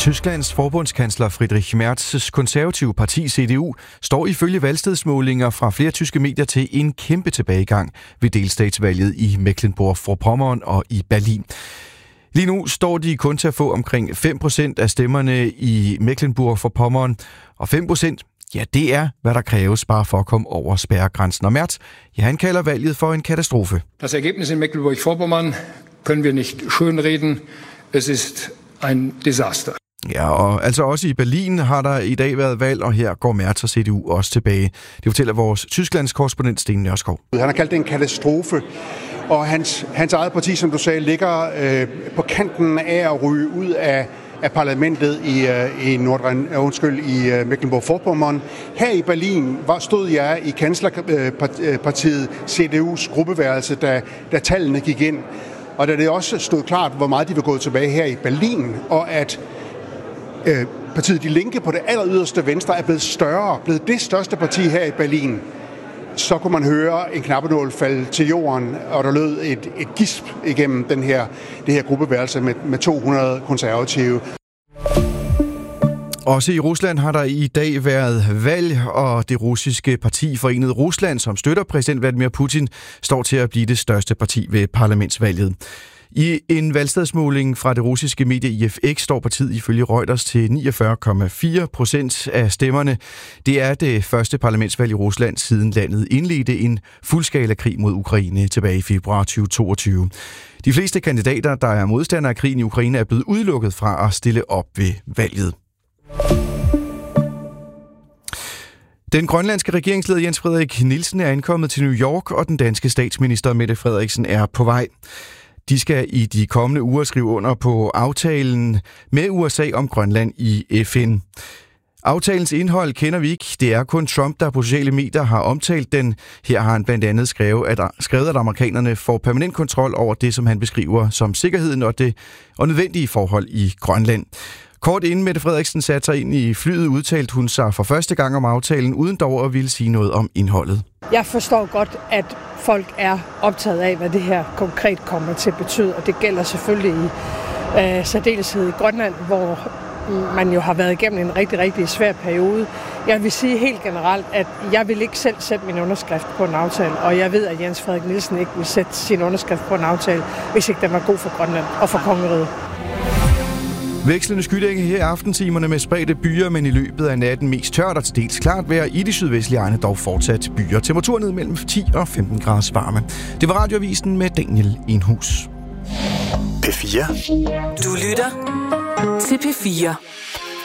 Tysklands forbundskansler Friedrich Merz's konservative parti CDU står ifølge valgstedsmålinger fra flere tyske medier til en kæmpe tilbagegang ved delstatsvalget i Mecklenburg-Vorpommern og i Berlin. Lige nu står de kun til at få omkring 5% af stemmerne i Mecklenburg-Vorpommern, og 5%, ja, det er, hvad der kræves bare for at komme over spærregrænsen. Og Merz, ja, han kalder valget for en katastrofe. Das Ergebnis in Mecklenburg-Vorpommern können wir nicht schönreden. Es ist ein Desaster. Ja, og altså også i Berlin har der i dag været valg, og her går Merz og CDU også tilbage. Det fortæller vores Tysklands korrespondent Sten Nørskov. Han har kaldt det en katastrofe, og hans eget parti, som du sagde, ligger på kanten af at ryge ud af parlamentet i Mecklenburg-Vorpommern. Her i Berlin stod jeg i kanslerpartiet CDU's gruppeværelse, da tallene gik ind. Og da det også stod klart, hvor meget de vil gå tilbage her i Berlin, og at partiet Die Linke på det alleryderste venstre er blevet større, blevet det største parti her i Berlin, så kunne man høre en knappenål falde til jorden, og der lød et gisp igennem det her gruppeværelse med 200 konservative. Også i Rusland har der i dag været valg, og det russiske parti Forenet Rusland, som støtter præsident Vladimir Putin, står til at blive det største parti ved parlamentsvalget. I en valgstedsmåling fra det russiske medie IFX står partiet ifølge Reuters til 49,4% af stemmerne. Det er det første parlamentsvalg i Rusland, siden landet indledte en fuldskala krig mod Ukraine tilbage i februar 2022. De fleste kandidater, der er modstandere af krigen i Ukraine, er blevet udelukket fra at stille op ved valget. Den grønlandske regeringsleder Jens Frederik Nielsen er ankommet til New York, og den danske statsminister Mette Frederiksen er på vej. De skal i de kommende uger skrive under på aftalen med USA om Grønland i FN. Aftalens indhold kender vi ikke. Det er kun Trump, der på sociale medier har omtalt den. Her har han blandt andet skrevet, at amerikanerne får permanent kontrol over det, som han beskriver som sikkerheden og nødvendige forhold i Grønland. Kort inden Mette Frederiksen satte sig ind i flyet, udtalte hun sig for første gang om aftalen, uden dog at ville sige noget om indholdet. Jeg forstår godt, at folk er optaget af, hvad det her konkret kommer til at betyde, og det gælder selvfølgelig i særdeleshed i Grønland, hvor man jo har været igennem en rigtig, rigtig svær periode. Jeg vil sige helt generelt, at jeg vil ikke selv sætte min underskrift på en aftale, og jeg ved, at Jens Frederik Nielsen ikke vil sætte sin underskrift på en aftale, hvis ikke den var god for Grønland og for kongeriget. Vekslende skydække her i aftentimerne med spredte byer, men i løbet af natten mest tørt og til dels klart vejr i de sydvestlige egne, dog fortsat byer. Temperatur ned mellem 10 og 15 grader varme. Det var Radioavisen med Daniel Enhus. P4. Du lytter til P4.